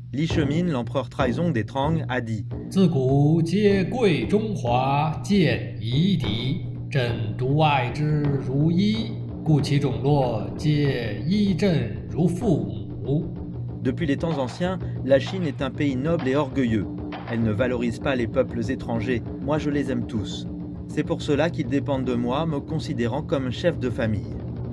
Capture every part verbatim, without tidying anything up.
Li Shemin, l'empereur Taizong des Tang, a dit 自古皆贵中华，见夷狄，朕独爱之如一，故其种落，皆依朕如父母。 Depuis les temps anciens, la Chine est un pays noble et orgueilleux. Elle ne valorise pas les peuples étrangers, moi je les aime tous. C'est pour cela qu'ils dépendent de moi, me considérant comme chef de famille.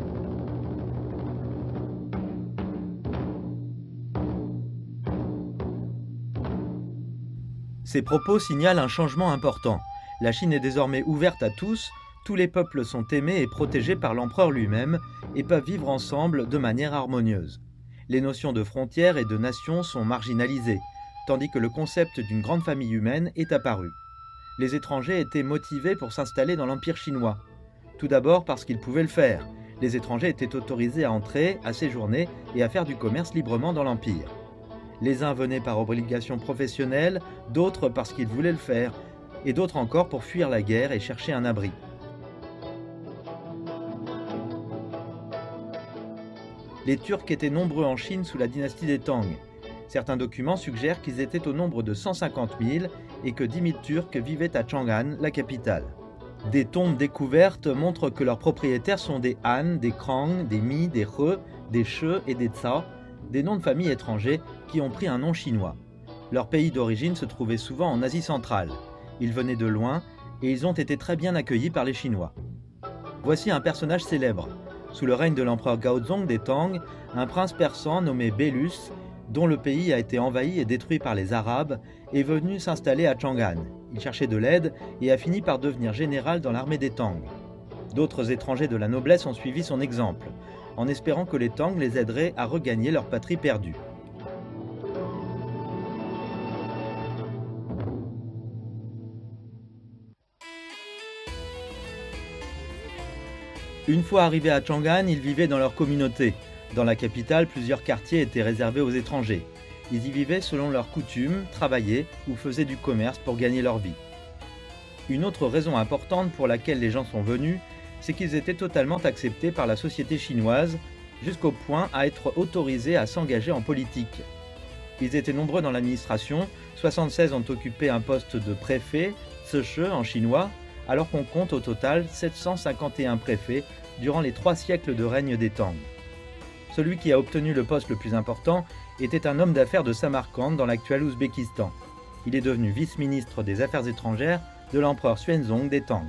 Ces propos signalent un changement important. La Chine est désormais ouverte à tous, tous les peuples sont aimés et protégés par l'empereur lui-même et peuvent vivre ensemble de manière harmonieuse. Les notions de frontières et de nation sont marginalisées, tandis que le concept d'une grande famille humaine est apparu. Les étrangers étaient motivés pour s'installer dans l'Empire chinois. Tout d'abord parce qu'ils pouvaient le faire. Les étrangers étaient autorisés à entrer, à séjourner et à faire du commerce librement dans l'Empire. Les uns venaient par obligation professionnelle, d'autres parce qu'ils voulaient le faire, et d'autres encore pour fuir la guerre et chercher un abri. Les Turcs étaient nombreux en Chine sous la dynastie des Tang. Certains documents suggèrent qu'ils étaient au nombre de cent cinquante mille et que dix mille Turcs vivaient à Chang'an, la capitale. Des tombes découvertes montrent que leurs propriétaires sont des Han, des Krang, des Mi, des He, des She et des Tsa, des noms de famille étrangers qui ont pris un nom chinois. Leur pays d'origine se trouvait souvent en Asie centrale. Ils venaient de loin et ils ont été très bien accueillis par les Chinois. Voici un personnage célèbre. Sous le règne de l'empereur Gaozong des Tang, un prince persan nommé Bélus, dont le pays a été envahi et détruit par les Arabes, est venu s'installer à Chang'an. Il cherchait de l'aide et a fini par devenir général dans l'armée des Tang. D'autres étrangers de la noblesse ont suivi son exemple, en espérant que les Tang les aideraient à regagner leur patrie perdue. Une fois arrivés à Chang'an, ils vivaient dans leur communauté. Dans la capitale, plusieurs quartiers étaient réservés aux étrangers. Ils y vivaient selon leurs coutumes, travaillaient ou faisaient du commerce pour gagner leur vie. Une autre raison importante pour laquelle les gens sont venus, c'est qu'ils étaient totalement acceptés par la société chinoise, jusqu'au point à être autorisés à s'engager en politique. Ils étaient nombreux dans l'administration, soixante-seize ont occupé un poste de préfet, Tse en chinois, alors qu'on compte au total sept cent cinquante et un préfets durant les trois siècles de règne des Tang. Celui qui a obtenu le poste le plus important était un homme d'affaires de Samarcande dans l'actuel Ouzbékistan. Il est devenu vice-ministre des Affaires étrangères de l'empereur Xuanzong des Tang.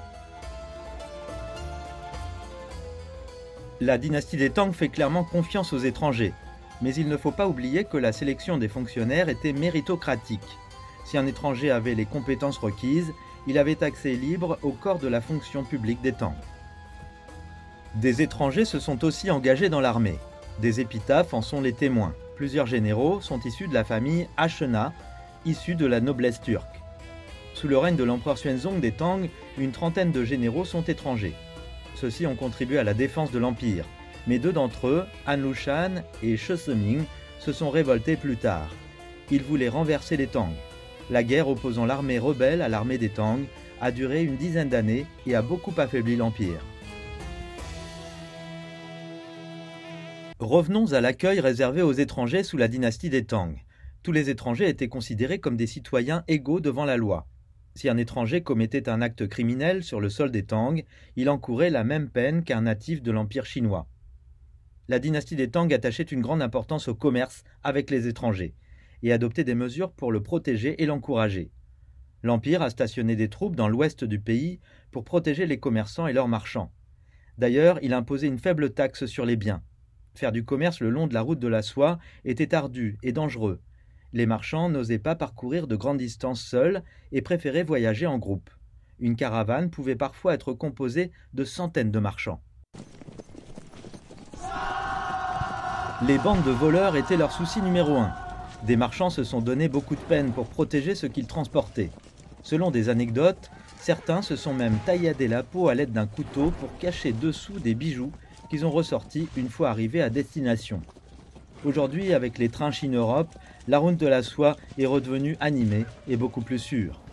La dynastie des Tang fait clairement confiance aux étrangers, mais il ne faut pas oublier que la sélection des fonctionnaires était méritocratique. Si un étranger avait les compétences requises, il avait accès libre au corps de la fonction publique des Tang. Des étrangers se sont aussi engagés dans l'armée. Des épitaphes en sont les témoins. Plusieurs généraux sont issus de la famille Ashena, issue de la noblesse turque. Sous le règne de l'empereur Xuanzong des Tang, une trentaine de généraux sont étrangers. Ceux-ci ont contribué à la défense de l'Empire, mais deux d'entre eux, Han Lushan et She Seming, se sont révoltés plus tard. Ils voulaient renverser les Tang. La guerre opposant l'armée rebelle à l'armée des Tang a duré une dizaine d'années et a beaucoup affaibli l'Empire. Revenons à l'accueil réservé aux étrangers sous la dynastie des Tang. Tous les étrangers étaient considérés comme des citoyens égaux devant la loi. Si un étranger commettait un acte criminel sur le sol des Tang, il encourait la même peine qu'un natif de l'Empire chinois. La dynastie des Tang attachait une grande importance au commerce avec les étrangers et adoptait des mesures pour le protéger et l'encourager. L'Empire a stationné des troupes dans l'ouest du pays pour protéger les commerçants et leurs marchands. D'ailleurs, il imposait une faible taxe sur les biens. Faire du commerce le long de la route de la soie était ardu et dangereux. Les marchands n'osaient pas parcourir de grandes distances seuls et préféraient voyager en groupe. Une caravane pouvait parfois être composée de centaines de marchands. Les bandes de voleurs étaient leur souci numéro un. Des marchands se sont donné beaucoup de peine pour protéger ce qu'ils transportaient. Selon des anecdotes, certains se sont même tailladé la peau à l'aide d'un couteau pour cacher dessous des bijoux qu'ils ont ressortis une fois arrivés à destination. Aujourd'hui, avec les trains Chine-Europe, la route de la soie est redevenue animée et beaucoup plus sûre.